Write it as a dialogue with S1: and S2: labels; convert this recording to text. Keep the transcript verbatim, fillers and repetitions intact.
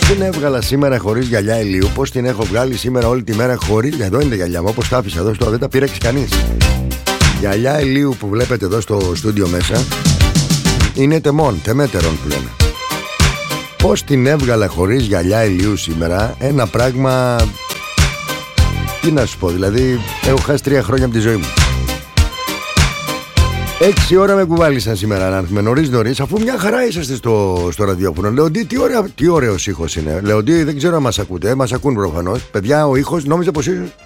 S1: την έβγαλα σήμερα χωρίς γυαλιά ηλίου, πώς την έχω βγάλει σήμερα όλη τη μέρα χωρίς. Εδώ είναι τα γυαλιά μου, όπως τα άφησα εδώ στο, δεν τα πήραξε κανείς. Γυαλιά ηλίου που βλέπετε εδώ στο στούντιο μέσα είναι τεμών, τεμέτερων που λένε. Πώς την έβγαλα χωρίς γυαλιά ηλίου σήμερα, ένα πράγμα. Τι να σου πω, δηλαδή έχω χάσει τρία χρόνια από τη ζωή μου. Έξι ώρα με κουβάλισαν σήμερα να έρθουμε νωρίς νωρίς, αφού μια χαρά είσαστε στο, στο ραδιόφωνο. Λεοντή, τι, ωραία, τι ωραίος ήχος είναι. Λεοντή, δεν ξέρω αν μας ακούτε, μας ακούν προφανώς. Παιδιά, ο ήχος νόμιζα πως ήσουν